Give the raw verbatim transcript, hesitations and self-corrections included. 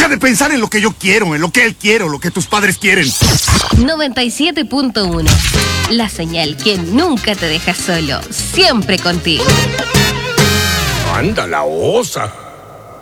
Deja de pensar en lo que yo quiero, en lo que él quiere, lo que tus padres quieren. noventa y siete punto uno. La señal que nunca te deja solo, siempre contigo. Anda la osa.